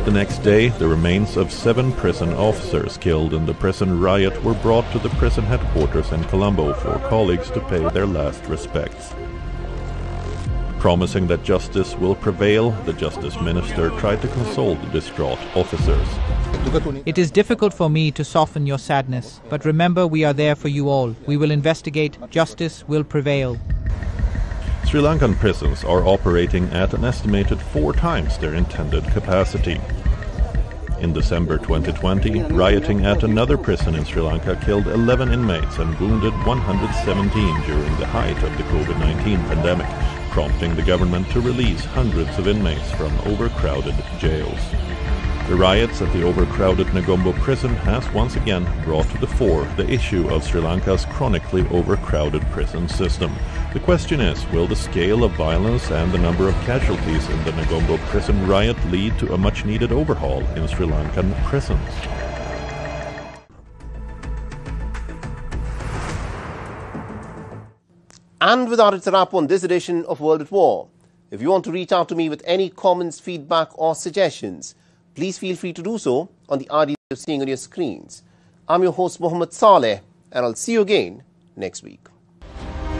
The next day, the remains of 7 prison officers killed in the prison riot were brought to the prison headquarters in Colombo for colleagues to pay their last respects. Promising that justice will prevail, the Justice Minister tried to console the distraught officers. It is difficult for me to soften your sadness, but remember we are there for you all. We will investigate. Justice will prevail. Sri Lankan prisons are operating at an estimated 4 times their intended capacity. In December 2020, rioting at another prison in Sri Lanka killed 11 inmates and wounded 117 during the height of the COVID-19 pandemic, prompting the government to release hundreds of inmates from overcrowded jails. The riots at the overcrowded Negombo prison has once again brought to the fore the issue of Sri Lanka's chronically overcrowded prison system. The question is, will the scale of violence and the number of casualties in the Negombo prison riot lead to a much-needed overhaul in Sri Lankan prisons? And with that, it's a wrap on this edition of World at War. If you want to reach out to me with any comments, feedback or suggestions, please feel free to do so on the IDs you're seeing on your screens. I'm your host, Mohammed Saleh, and I'll see you again next week.